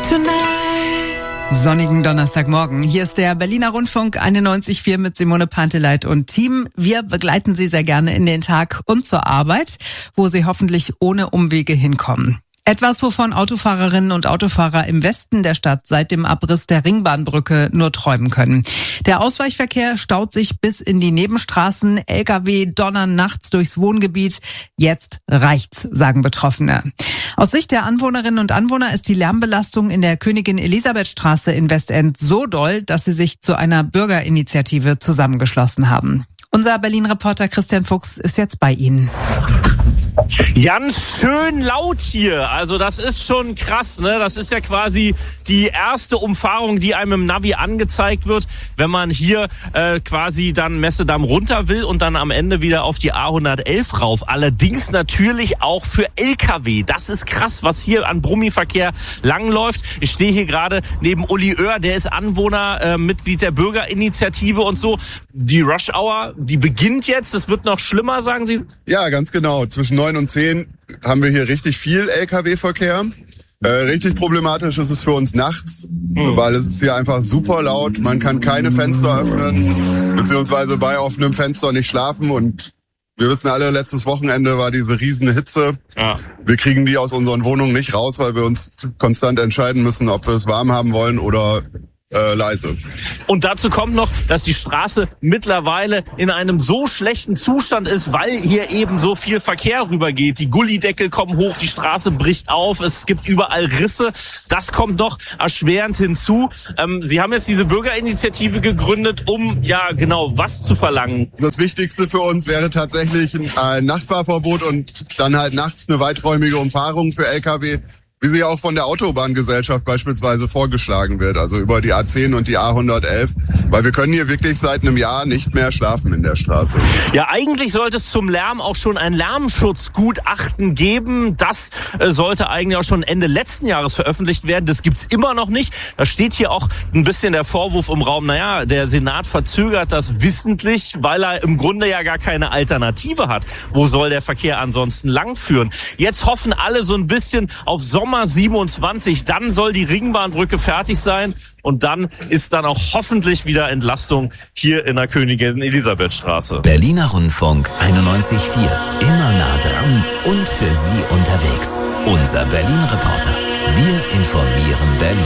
Sonnigen Donnerstagmorgen. Hier ist der Berliner Rundfunk 91.4 mit Simone Panteleit und Team. Wir begleiten Sie sehr gerne in den Tag und zur Arbeit, wo Sie hoffentlich ohne Umwege hinkommen. Etwas, wovon Autofahrerinnen und Autofahrer im Westen der Stadt seit dem Abriss der Ringbahnbrücke nur träumen können. Der Ausweichverkehr staut sich bis in die Nebenstraßen, Lkw donnern nachts durchs Wohngebiet. Jetzt reicht's, sagen Betroffene. Aus Sicht der Anwohnerinnen und Anwohner ist die Lärmbelastung in der Königin-Elisabeth-Straße in Westend so doll, dass sie sich zu einer Bürgerinitiative zusammengeschlossen haben. Unser Berlin-Reporter Christian Fuchs ist jetzt bei Ihnen. Ganz schön laut hier, also das ist schon krass, ne? Das ist ja quasi die erste Umfahrung, die einem im Navi angezeigt wird, wenn man hier quasi dann Messedamm runter will und dann am Ende wieder auf die A111 rauf. Allerdings natürlich auch für LKW. Das ist krass, was hier an Brummiverkehr langläuft. Ich stehe hier gerade neben Uli Oehr, der ist Anwohner, Mitglied der Bürgerinitiative und so. Die Rush Hour, die beginnt jetzt, es wird noch schlimmer, sagen Sie? Ja, ganz genau. Zwischen 9 und 10 haben wir hier richtig viel Lkw-Verkehr. Richtig problematisch ist es für uns nachts, weil es ist hier einfach super laut. Man kann keine Fenster öffnen, beziehungsweise bei offenem Fenster nicht schlafen. Und wir wissen alle, letztes Wochenende war diese riesen Hitze. Ja. Wir kriegen die aus unseren Wohnungen nicht raus, weil wir uns konstant entscheiden müssen, ob wir es warm haben wollen oder leise. Und dazu kommt noch, dass die Straße mittlerweile in einem so schlechten Zustand ist, weil hier eben so viel Verkehr rübergeht. Die Gullideckel kommen hoch, die Straße bricht auf, es gibt überall Risse. Das kommt noch erschwerend hinzu. Sie haben jetzt diese Bürgerinitiative gegründet, um ja genau was zu verlangen. Das Wichtigste für uns wäre tatsächlich ein Nachtfahrverbot und dann halt nachts eine weiträumige Umfahrung für Lkw, wie sie auch von der Autobahngesellschaft beispielsweise vorgeschlagen wird, also über die A10 und die A111, weil wir können hier wirklich seit einem Jahr nicht mehr schlafen in der Straße. Ja, eigentlich sollte es zum Lärm auch schon ein Lärmschutzgutachten geben. Das sollte eigentlich auch schon Ende letzten Jahres veröffentlicht werden. Das gibt's immer noch nicht. Da steht hier auch ein bisschen der Vorwurf im Raum, naja, der Senat verzögert das wissentlich, weil er im Grunde ja gar keine Alternative hat. Wo soll der Verkehr ansonsten langführen? Jetzt hoffen alle so ein bisschen auf Sommer 27, dann soll die Ringbahnbrücke fertig sein und dann ist dann auch hoffentlich wieder Entlastung hier in der Königin-Elisabeth-Straße. Berliner Rundfunk 91.4, immer nah dran und für Sie unterwegs. Unser Berlin-Reporter. Wir informieren Berlin.